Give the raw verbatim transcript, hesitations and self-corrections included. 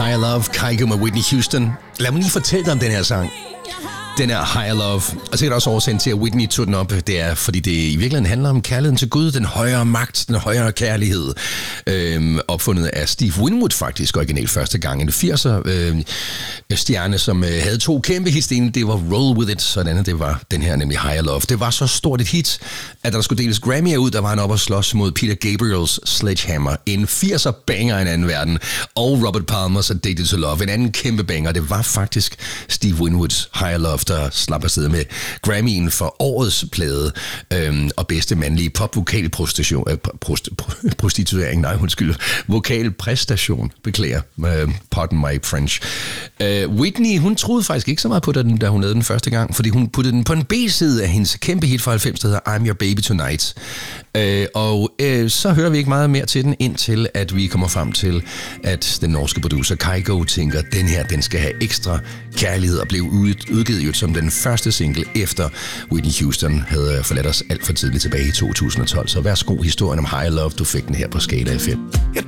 Higher Love, Kygo med Whitney Houston. Lad mig lige fortælle dig om den her sang. Den er Higher Love, og sikkert også årsagen til, at Whitney tog den op. Det er, fordi det i virkeligheden handler om kærligheden til Gud, den højere magt, den højere kærlighed. Øhm, opfundet af Steve Winwood faktisk, originalt første gang. En firser øh, stjerne, som øh, havde to kæmpe hits. Det var Roll With It, så den anden, det var den her, nemlig Higher Love. Det var så stort et hit, at der skulle deles Grammy'er ud, der var han op og slås mod Peter Gabriels Sledgehammer. En firser banger i en anden verden. Og Robert Palmer's Addicted to Love, en anden kæmpe banger. Det var faktisk Steve Winwoods Higher Love, der slap afsted med Grammy'en for årets plade øhm, og bedste mandlige popvokalprostitution, øh, prost, prostituering, nej undskyld, vokalpræstation, beklager, øh, pardon my French. Øh, Whitney, hun troede faktisk ikke så meget på den, da hun lavede den første gang, fordi hun puttede den på en B-side af hendes kæmpe hit fra halvfems, der hedder I'm Your Baby Tonight. Øh, og øh, så hører vi ikke meget mere til den, indtil at vi kommer frem til, at den norske producer Kygo tænker, den her, den skal have ekstra kærlighed og blev udgivet jo som den første single efter Whitney Houston havde forladt os alt for tidligt tilbage i to tusind og tolv. Så værsgo, historien om Higher Love, du fik den her på Skala F M.